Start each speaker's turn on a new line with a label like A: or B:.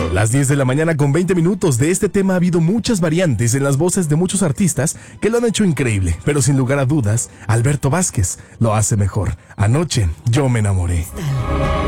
A: Las 10 de la mañana con 20 minutos. De este tema ha habido muchas variantes en las voces de muchos artistas que lo han hecho increíble, pero sin lugar a dudas, Alberto Vázquez lo hace mejor. Anoche yo me enamoré.